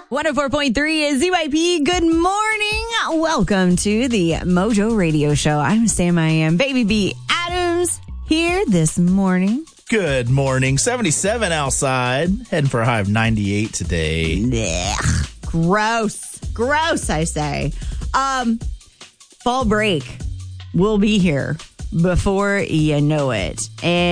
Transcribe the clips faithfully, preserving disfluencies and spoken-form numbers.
one oh four point three is Z Y P. Good morning. Welcome to the Mojo Radio Show. I'm Sam I Am Baby B Adams here this morning. Good morning. seventy-seven outside. Heading for a high of ninety-eight today. Blech. Gross. Gross, I say. Um, fall break will be here before you know it.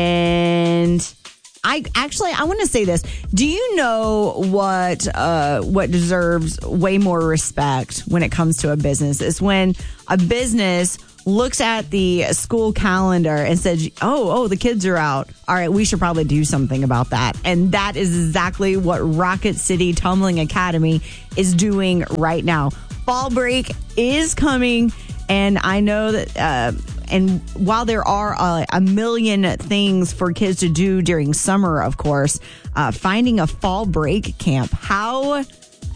And I actually, I want to say this. Do you know what uh, what deserves way more respect when it comes to a business? Is when a business looks at the school calendar and says, oh, oh, the kids are out. All right, we should probably do something about that. And that is exactly what Rocket City Tumbling Academy is doing right now. Fall break is coming. And I know that, uh, and while there are a, a million things for kids to do during summer, of course, uh, finding a fall break camp, how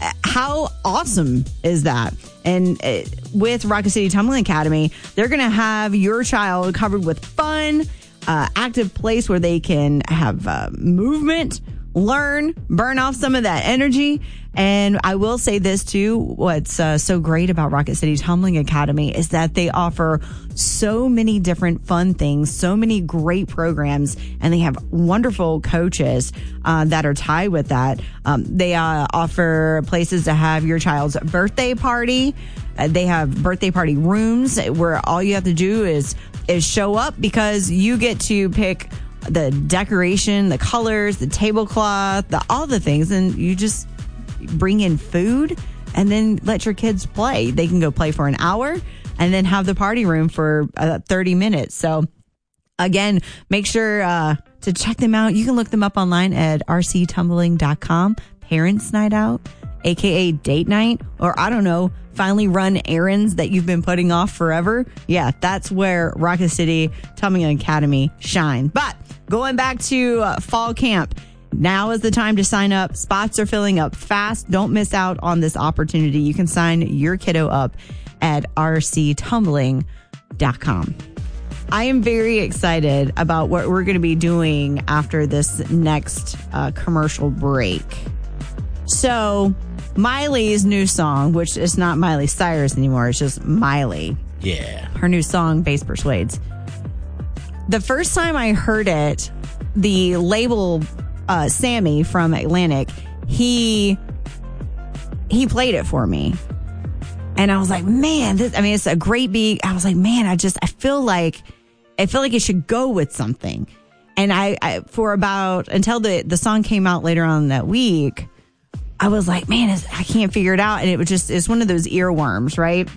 how awesome is that? And uh, with Rocket City Tumbling Academy, they're going to have your child covered with fun, uh, active place where they can have uh, movement, learn, burn off some of that energy. And I will say this too, what's uh, so great about Rocket City Tumbling Academy is that they offer so many different fun things, so many great programs, and they have wonderful coaches uh, that are tied with that. Um, they uh, offer places to have your child's birthday party. Uh, they have birthday party rooms where all you have to do is is show up, because you get to pick the decoration, the colors, the tablecloth, the all the things, and you just bring in food and then let your kids play. They can go play for an hour and then have the party room for uh, thirty minutes. So again, make sure uh, to check them out. You can look them up online at r c tumbling dot com. Parents Night Out, aka date night, or I don't know, finally run errands that you've been putting off forever. Yeah, that's where Rocket City Tumbling Academy shine. But going back to uh, fall camp, now is the time to sign up. Spots are filling up fast. Don't miss out on this opportunity. You can sign your kiddo up at r c tumbling dot com. I am very excited about what we're going to be doing after this next uh, commercial break. So, Miley's new song, which is not Miley Cyrus anymore, it's just Miley. Yeah. Her new song, Bass Persuades. The first time I heard it, the label Uh, Sammy from Atlantic, he he played it for me, and I was like, man, this, I mean, it's a great beat. I was like, man, I just I feel like I feel like it should go with something. And I, I for about until the the song came out later on that week, I was like, man, it's, I can't figure it out, and it was just it's one of those earworms, right?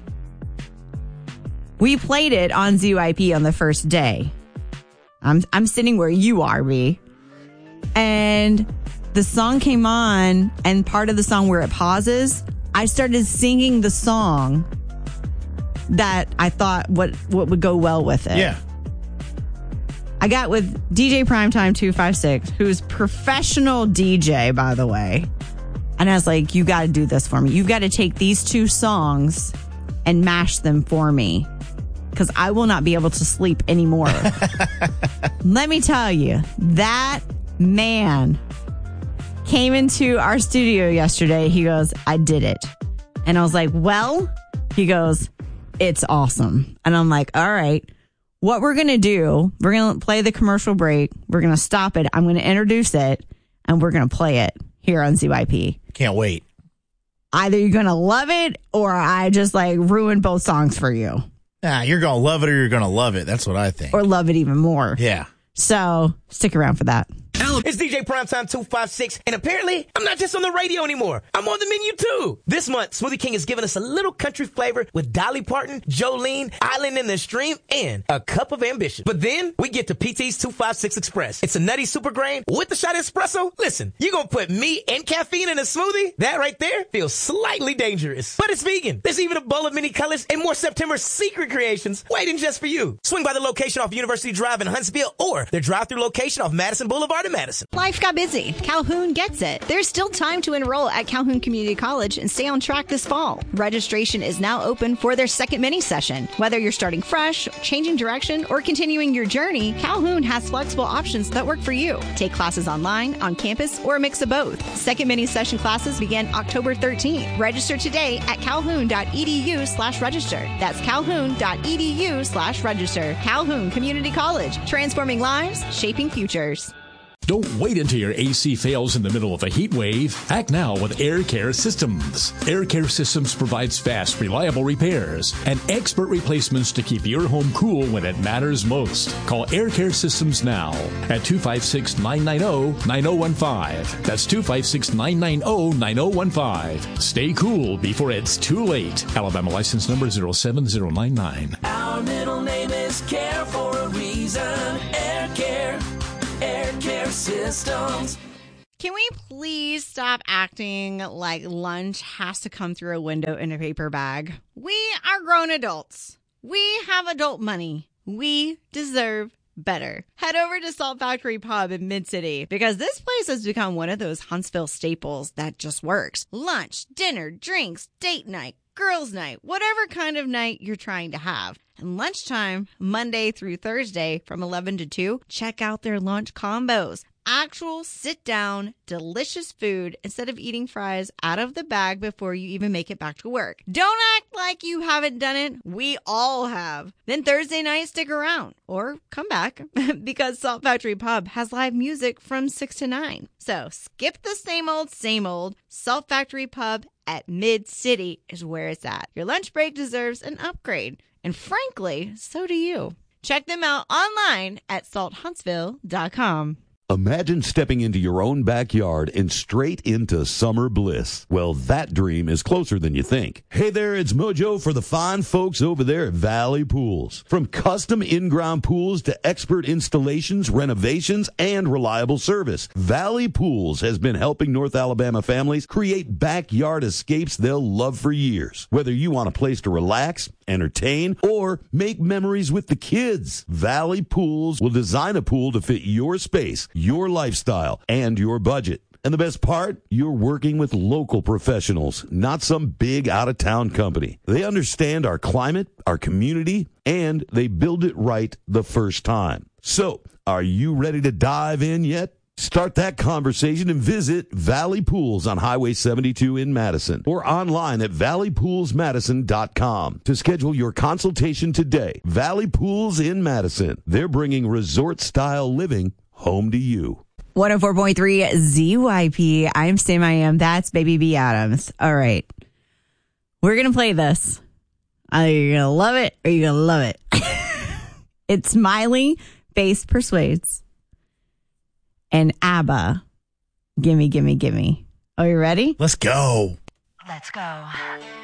We played it on Z Y P on the first day. I'm I'm sitting where you are, B. And the song came on, and part of the song where it pauses, I started singing the song that I thought what, what would go well with it. Yeah. I got with D J Primetime two five six, who's professional D J, by the way. And I was like, you got to do this for me. You've got to take these two songs and mash them for me, because I will not be able to sleep anymore. Let me tell you, that man came into our studio yesterday. He goes, I did it. And I was like, well, he goes, it's awesome. And I'm like, all right, what we're going to do, we're going to play the commercial break. We're going to stop it. I'm going to introduce it, and we're going to play it here on Z Y P. Can't wait. Either you're going to love it, or I just like ruined both songs for you. Ah, you're going to love it, or you're going to love it. That's what I think. Or love it even more. Yeah. So stick around for that. It's D J Primetime two five six, and apparently, I'm not just on the radio anymore. I'm on the menu, too. This month, Smoothie King has given us a little country flavor with Dolly Parton, Jolene, Island in the Stream, and a cup of ambition. But then, we get to P T's two five six Express. It's a nutty super grain with the shot espresso. Listen, you're gonna put me and caffeine in a smoothie? That right there feels slightly dangerous. But it's vegan. There's even a bowl of mini colors and more September secret creations waiting just for you. Swing by the location off University Drive in Huntsville, or their drive-thru location off Madison Boulevard in Madison. Madison. Life got busy. Calhoun gets it. There's still time to enroll at Calhoun Community College and stay on track this fall. Registration is now open for their second mini session. Whether you're starting fresh, changing direction, or continuing your journey, Calhoun has flexible options that work for you. Take classes online, on campus, or a mix of both. Second mini session classes begin October thirteenth. Register today at calhoun.edu slash register. That's calhoun.edu slash register. Calhoun Community College, transforming lives, shaping futures. Don't wait until your A C fails in the middle of a heat wave. Act now with Air Care Systems. Air Care Systems provides fast, reliable repairs and expert replacements to keep your home cool when it matters most. Call Air Care Systems now at two five six, nine nine zero, nine zero one five. That's two five six, nine nine zero, nine zero one five. Stay cool before it's too late. Alabama license number zero seven zero nine nine. Our middle name is Care for a reason. Air Care. Air Care Systems. Can we please stop acting like lunch has to come through a window in a paper bag? We are grown adults. We have adult money. We deserve better. Head over to Salt Factory Pub in Mid-City because this place has become one of those Huntsville staples that just works. Lunch, dinner, drinks, date night, girls' night, whatever kind of night you're trying to have. And lunchtime, Monday through Thursday from eleven to two, check out their lunch combos. Actual sit-down, delicious food instead of eating fries out of the bag before you even make it back to work. Don't act like you haven't done it. We all have. Then Thursday night, stick around or come back because Salt Factory Pub has live music from six to nine. So skip the same old, same old. Salt Factory Pub at Mid-City is where it's at. Your lunch break deserves an upgrade. And frankly, so do you. Check them out online at salt huntsville dot com. Imagine stepping into your own backyard and straight into summer bliss. Well, that dream is closer than you think. Hey there, it's Mojo for the fine folks over there at Valley Pools. From custom in-ground pools to expert installations, renovations, and reliable service, Valley Pools has been helping North Alabama families create backyard escapes they'll love for years. Whether you want a place to relax, entertain, or make memories with the kids, Valley Pools will design a pool to fit your space, your lifestyle, and your budget. And the best part, you're working with local professionals, not some big out-of-town company. They understand our climate, our community, and they build it right the first time. So, are you ready to dive in yet? Start that conversation and visit Valley Pools on Highway seventy-two in Madison or online at valley pools madison dot com to schedule your consultation today. Valley Pools in Madison. They're bringing resort-style living home to you. one oh four point three Z Y P. I'm Sam I Am. That's Baby B. Adams. All right. We're going to play this. Either you're going to love it or you're going to love it. It's Miley, Bass Persuades. And ABBA, Gimme, Gimme, Gimme. Are you ready? Let's go. Let's go.